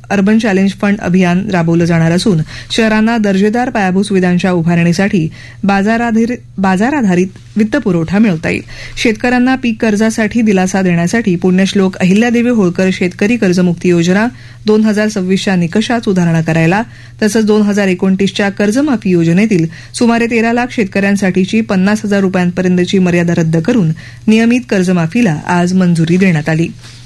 Urban challenge fund अभियान राबवलं जाणार असून शहरांना दर्जेदार पायाभूत सुविधांच्या उभारणीसाठी बाजाराधारित वित्तपुरवठा मिळवता येईल. शेतकऱ्यांना पीक कर्जासाठी दिलासा देण्यासाठी पुण्यश्लोक अहिल्यादेवी होळकर शेतकरी कर्जमुक्ती योजना 2026च्या निकषात सुधारणा करायला तसंच 2029च्या कर्जमाफी योजनेतील सुमारे 13 लाख शेतकऱ्यांसाठीची 50,000 रुपयांपर्यंतची मर्यादा रद्द करून नियमित कर्जमाफीला आज मंजुरी देण्यात आली.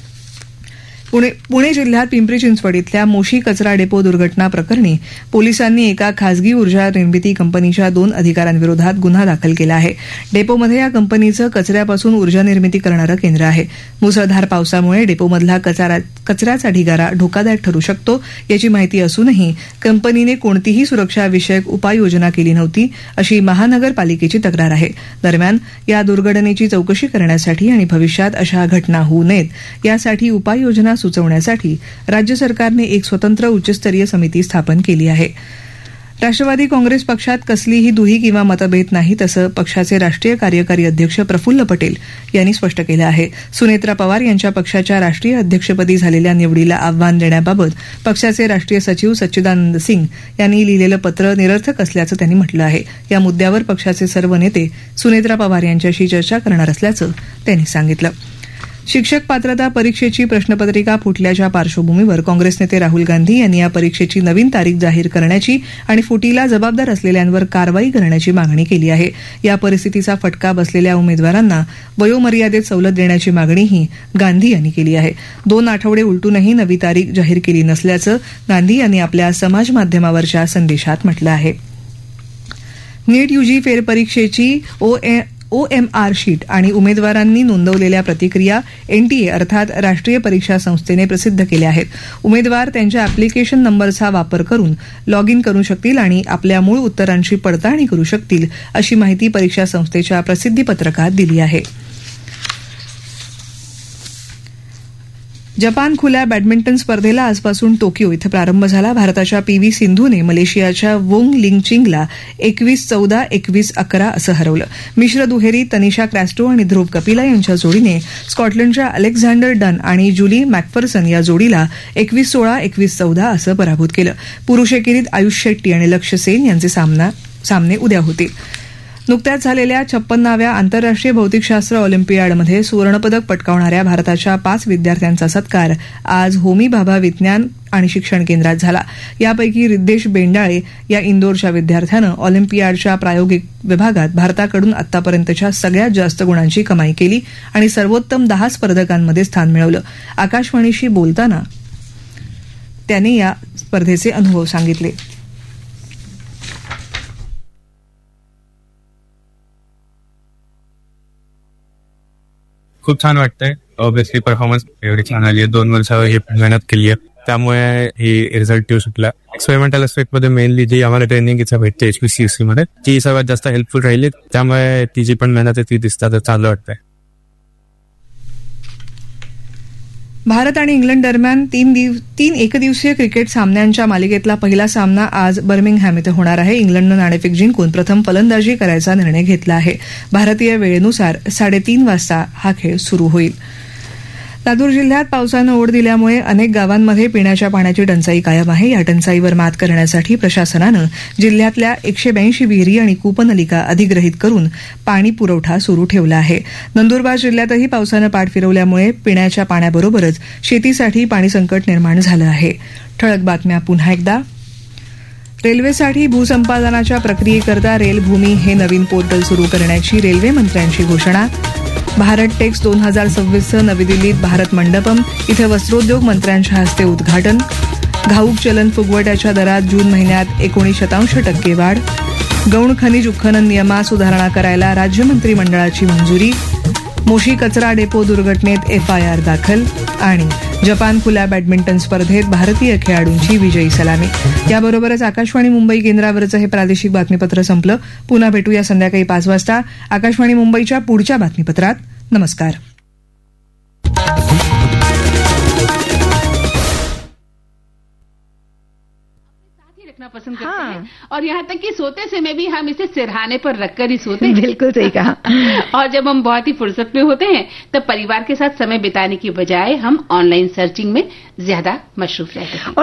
पुणे जिल्ह्यात पिंपरी चिंचवड इथल्या मोशी कचरा डेपो दुर्घटना प्रकरणी पोलिसांनी एका खासगी ऊर्जा निर्मिती कंपनीच्या 2 अधिकाऱ्यांविरोधात गुन्हा दाखल केला आहे. डेपोमध्ये या कंपनीचं कचऱ्यापासून ऊर्जा निर्मिती करणारं केंद्र आहे. मुसळधार पावसामुळे डेपोमधला कचऱ्याचा ढिगारा धोकादायक ठरू शकतो याची माहिती असूनही कंपनीने कोणतीही सुरक्षाविषयक उपाययोजना केली नव्हती अशी महानगरपालिकेची तक्रार आहे. दरम्यान या दुर्घटनेची चौकशी करण्यासाठी आणि भविष्यात अशा घटना होऊ नयेत यासाठी उपाययोजना सुचवण्यासाठी राज्य सरकारने एक स्वतंत्र उच्चस्तरीय समिती स्थापन केली आहे. राष्ट्रवादी काँग्रेस पक्षात कसलीही दुही किंवा मतभेद नाहीत असं पक्षाचे राष्ट्रीय कार्यकारी अध्यक्ष प्रफुल्ल पटेल यांनी स्पष्ट केलं आहे. सुनेत्रा पवार यांच्या पक्षाच्या राष्ट्रीय अध्यक्षपदी झालेल्या निवडीला आव्हान देण्याबाबत पक्षाचे राष्ट्रीय सचिव सच्चिदानंद सिंग यांनी लिहिलेलं पत्र निरर्थक असल्याचं त्यांनी म्हटलं आहे. या मुद्द्यावर पक्षाचे सर्व नेते सुनेत्रा पवार यांच्याशी चर्चा करणार असल्याचं त्यांनी सांगितलं. शिक्षक पात्रता परीक्षेची प्रश्नपत्रिका फुटल्याच्या पार्श्वभूमीवर काँग्रेस नेते राहुल गांधी यांनी या परीक्षेची नवीन तारीख जाहीर करण्याची आणि फुटीला जबाबदार असलेल्यांवर कारवाई करण्याची मागणी केली आहे. या परिस्थितीचा फटका बसलेल्या उमेदवारांना वयोमर्यादेत सवलत देण्याची मागणीही गांधी यांनी केली आहे. 2 आठवडे उलटूनही नवी तारीख जाहीर केली नसल्याचं गांधी यांनी आपल्या समाजमाध्यमावरच्या संदेशात म्हटलं आहे. नीट यूजी फेरपरीक्षेची OMR शीट आणि उमेदवारांनी नोंदवलेल्या प्रतिक्रिया NTA अर्थात राष्ट्रीय परीक्षा संस्थेने प्रसिद्ध केल्या आहेत. उमेदवार त्यांच्या अॅप्लिकेशन नंबरचा वापर करून लॉग इन करू शकतील आणि आपल्या मूळ उत्तरांची पडताळणी करू शकतील अशी माहिती परीक्षा संस्थेच्या प्रसिद्धीपत्रकात दिली आहे. जपान खुल्या बॅडमिंटन स्पर्धेला आजपासून टोकियो इथं प्रारंभ झाला. भारताच्या PV सिंधूने मलेशियाच्या वोंग लिंगचिंगला 21-14, 21-11 असं हरवलं. मिश्र दुहेरीत तनिषा क्रॅस्टो आणि ध्रुव कपिला यांच्या जोडीने स्कॉटलंडच्या अलेक्झांडर डन आणि जुली मॅकफरसन या जोडीला 21-16, 21-14 असं पराभूत केलं. पुरुष एकेरीत आयुष शेट्टी आणि लक्ष्य सेन यांचे सामने उद्या होतील. नुकत्याच झालेल्या 56व्या आंतरराष्ट्रीय भौतिकशास्त्र ऑलिम्पियाडमध्ये सुवर्णपदक पटकावणाऱ्या भारताच्या 5 विद्यार्थ्यांचा सत्कार आज होमी भाभा विज्ञान आणि शिक्षण केंद्रात झाला. यापैकी रिद्देश बेंडाळे या इंदोरच्या विद्यार्थ्यानं ऑलिम्पियाडच्या प्रायोगिक विभागात भारताकडून आतापर्यंतच्या सगळ्यात जास्त गुणांची कमाई केली आणि सर्वोत्तम 10 स्पर्धकांमध्ये स्थान मिळवलं. आकाशवाणीशी बोलताना त्याने या स्पर्धेचे अनुभव सांगितले. खूप छान वाटतंय. ऑब्व्हियसली परफॉर्मन्स एवढी छान आली आहे. 2 वर्षावर ही मेहनत केली आहे त्यामुळे ही रिझल्ट येऊ शकला. एक्सपेरिमेंटल मध्ये मेनली जी आम्हाला ट्रेनिंग इथं भेटते HPCUC मध्ये ती सर्वात जास्त हेल्पफुल राहिली. त्यामुळे ती जी पण मेहनत आहे ती दिसतात चांगलं वाटतंय. भारत आणि इंग्लंड दरम्यान 3 एकदिवसीय क्रिकेट सामन्यांच्या मालिकेतला पहिला सामना आज बर्मिंगहॅम इथं होणार आहे. इंग्लंडनं नाणेफेक जिंकून प्रथम फलंदाजी करायचा निर्णय घेतला आहे. भारतीय वेळेनुसार 3:30 वाजता हा खेळ सुरू होईल. लातूर जिल्ह्यात पावसानं ओढ दिल्यामुळे अनेक गावांमध्ये पिण्याच्या पाण्याची टंचाई कायम आहे. या टंचाईवर मात करण्यासाठी प्रशासनानं जिल्ह्यातल्या 182 विहिरी आणि कूपनलिका अधिग्रहित करून पाणी पुरवठा सुरू ठेवला आहे. नंदुरबार जिल्ह्यातही पावसानं पाठ फिरवल्यामुळे पिण्याच्या पाण्याबरोबरच शेतीसाठी पाणी संकट निर्माण झालं आहे. ठळक बातम्या पुन्हा एकदा. रेल्वेसाठी भूसंपादनाच्या प्रक्रियेकरता रेल भूमी हे नवीन पोर्टल सुरू करण्याची रेल्वे मंत्र्यांची घोषणा. भारत टेक्स 2026चं नवी दिल्लीत भारत मंडपम इथं वस्त्रोद्योग मंत्र्यांच्या हस्ते उद्घाटन. घाऊक चलन फुगवट्याच्या दरात जून महिन्यात 19% वाढ. गौण खनिज उत्खनन नियमात सुधारणा करायला राज्य मंत्रिमंडळाची मंजुरी. मोशी कचरा डेपो दुर्घटनेत FIR दाखल. आणि जपान खुल्या बॅडमिंटन स्पर्धेत भारतीय खेळाडूंची विजयी सलामी. याबरोबरच आकाशवाणी मुंबई केंद्रावरचं हे प्रादेशिक बातमीपत्र संपलं. पुन्हा भेटूया संध्याकाळी 5 वाजता आकाशवाणी मुंबईच्या पुढच्या बातमीपत्रात. नमस्कार. रखना पसंद करते हैं और यहाँ तक कि सोते समय भी हम इसे सिरहाने पर रखकर ही सोते हैं. बिल्कुल सही कहा. और जब हम बहुत ही फुर्सत में होते हैं तब परिवार के साथ समय बिताने की बजाय हम ऑनलाइन सर्चिंग में ज्यादा मशरूफ रहते हैं.